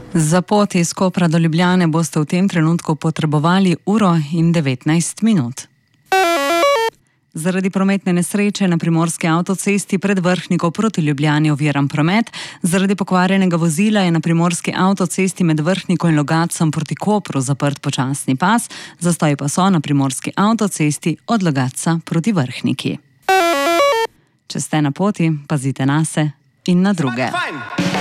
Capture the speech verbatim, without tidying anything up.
Za pot iz Kopra do Ljubljane boste v tem trenutku potrebovali uro in devetnajst minut. Zaradi prometne nesreče na primorski avtocesti pred Vrhniko proti Ljubljani oviran promet. Zaradi pokvarjenega vozila je na primorski avtocesti med Vrhniko in Logatcem proti Kopru zaprt počasni pas, zastoji pa so na primorski avtocesti od Logatca proti Vrhniki. Če ste na poti, pazite nase in na druge.